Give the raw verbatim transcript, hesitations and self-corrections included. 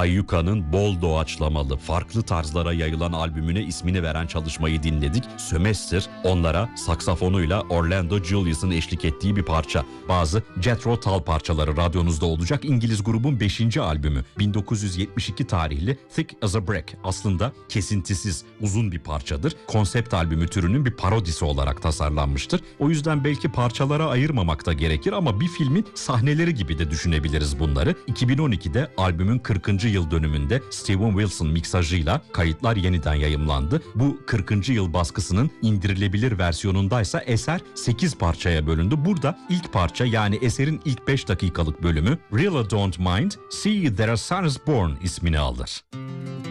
Ayyuka'nın bol doğaçlamalı, farklı tarzlara yayılan albümüne ismini veren çalışmayı dinledik. Sömestr onlara saksafonuyla Orlando Julius'un eşlik ettiği bir parça. Bazı Jethro Tull parçaları radyonuzda olacak. İngiliz grubun beşinci albümü bin dokuz yüz yetmiş iki tarihli Thick as a Brick aslında kesintisiz uzun bir parçadır. Konsept albümü türünün bir parodisi olarak tasarlanmıştır. O yüzden belki parçalara ayırmamak da gerekir ama bir filmin sahneleri gibi de düşünebiliriz bunları. iki bin on ikide albümün kırkıncı yıl dönümünde Steven Wilson miksajıyla kayıtlar yeniden yayımlandı. Bu kırkıncı yıl baskısının indirilebilir versiyonundaysa eser sekiz parçaya bölündü. Burada ilk parça yani eserin ilk beş dakikalık bölümü Really Don't Mind, See Their Son Is Born ismini alır.